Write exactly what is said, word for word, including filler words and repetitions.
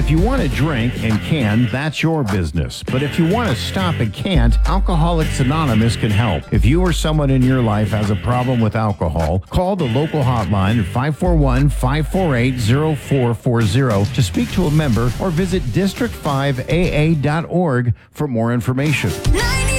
If you want to drink and can, that's your business. But if you want to stop and can't, Alcoholics Anonymous can help. If you or someone in your life has a problem with alcohol, call the local hotline at five four one, five four eight, zero four four zero to speak to a member or visit district five A A dot org for more information.